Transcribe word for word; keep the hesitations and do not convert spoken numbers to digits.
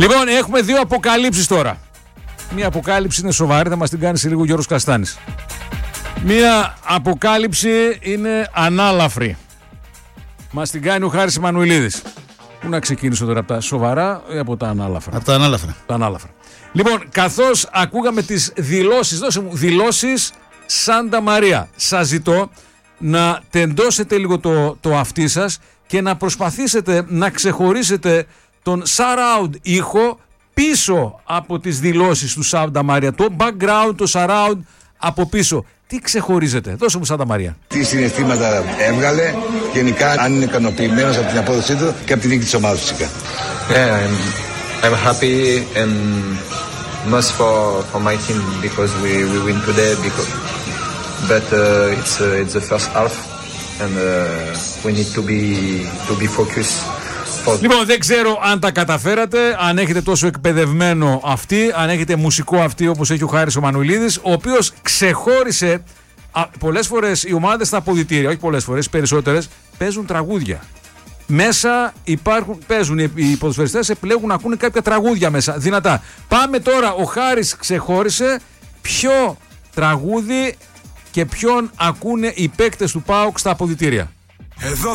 Λοιπόν, έχουμε δύο αποκαλύψεις τώρα. Μία αποκάλυψη είναι σοβαρή, θα μας την κάνει σε λίγο ο Γιώργος Καστάνης. Μία αποκάλυψη είναι ανάλαφρη. Μας την κάνει ο Χάρης Εμμανουηλίδης. Πού να ξεκινήσω τώρα, από τα σοβαρά ή από τα ανάλαφρα? Από τα ανάλαφρα. Τα ανάλαφρα. Λοιπόν, καθώς ακούγαμε τις δηλώσεις, δώσε μου δηλώσεις Σάντα Μαρία, σας ζητώ να τεντώσετε λίγο το, το αυτί σας και να προσπαθήσετε να ξεχωρίσετε τον surround ήχο πίσω από τις δηλώσεις του Σάντα Μαρία. Το background, το surround από πίσω. Τι ξεχωρίζετε? Δώσε μου, Σάντα Μαρία. Τι συναισθήματα έβγαλε, γενικά αν είναι ικανοποιημένος από την απόδοσή του και από την νίκη της ομάδας φυσικά. Yeah, I'm, I'm happy and most for for my team because we we win today because but uh, it's uh, it's the first half and uh, we need to be to be focused. Λοιπόν, δεν ξέρω αν τα καταφέρατε, αν έχετε τόσο εκπαιδευμένο αυτή, αν έχετε μουσικό αυτή όπως έχει ο Χάρης Εμμανουηλίδης, ο οποίος ξεχώρισε. Α, πολλές φορές οι ομάδες στα αποδυτήρια, όχι πολλές φορές, περισσότερες, παίζουν τραγούδια. Μέσα υπάρχουν, παίζουν οι ποδοσφαιριστές, επιλέγουν να ακούνε κάποια τραγούδια μέσα, δυνατά. Πάμε τώρα, ο Χάρης ξεχώρισε ποιο τραγούδι και ποιον ακούνε οι παίκτες του ΠΑΟΚ στα αποδυτήρια. Εδώ